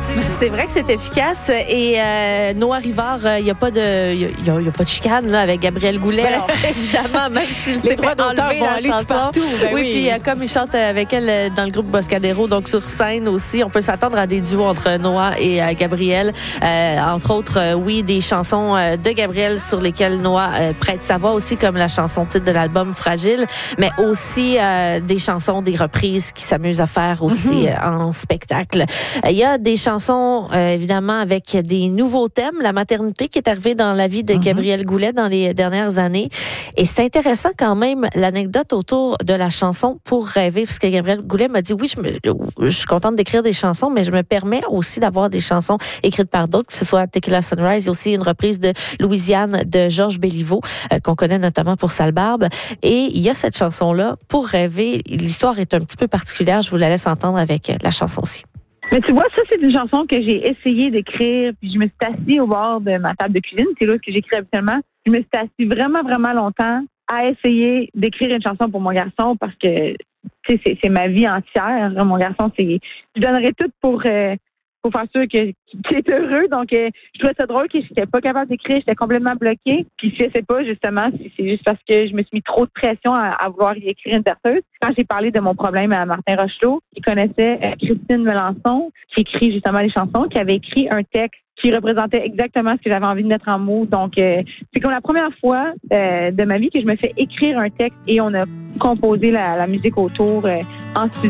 C'est vrai que c'est efficace. Et Noah Rivard, il n'y a pas de chicane là, avec Gabriel Goulet. Évidemment, même s'il s'est fait enlever la chanson. Partout. Ben oui, puis comme il chante avec elle dans le groupe Boscadero, donc sur scène aussi, on peut s'attendre à des duos entre Noah et Gabriel. Entre autres, oui, des chansons de Gabriel sur lesquelles Noah prête sa voix aussi, comme la chanson titre de l'album Fragile, mais aussi des chansons, des reprises qui s'amusent à faire aussi en spectacle. Il y a des chansons, évidemment, avec des nouveaux thèmes. La maternité qui est arrivée dans la vie de Gabriel Goulet dans les dernières années. Et c'est intéressant quand même l'anecdote autour de la chanson Pour rêver, parce que Gabriel Goulet m'a dit, oui, je suis contente d'écrire des chansons, mais je me permets aussi d'avoir des chansons écrites par d'autres, que ce soit Tequila Sunrise. Il y a aussi une reprise de Louisiane de Georges Béliveau, qu'on connaît notamment pour Sale Barbe. Et il y a cette chanson-là, Pour rêver. L'histoire est un petit peu particulière. Je vous la laisse entendre avec la chanson aussi. Mais tu vois, ça, c'est une chanson que j'ai essayé d'écrire, puis je me suis assise au bord de ma table de cuisine, c'est là que j'écris habituellement. Je me suis assise vraiment, vraiment longtemps à essayer d'écrire une chanson pour mon garçon parce que, tu sais, c'est ma vie entière. Mon garçon, je donnerais tout pour faire sûr qu'il est heureux. Donc, je trouvais ça drôle que je n'étais pas capable d'écrire. J'étais complètement bloquée. Puis, je sais pas, justement, si c'est juste parce que je me suis mis trop de pression à vouloir y écrire une berceuse. Quand j'ai parlé de mon problème à Martin Rochelot, qui connaissait Christine Melançon, qui écrit justement les chansons, qui avait écrit un texte qui représentait exactement ce que j'avais envie de mettre en mots. Donc, c'est comme la première fois de ma vie que je me fais écrire un texte et on a composé la musique autour en studio.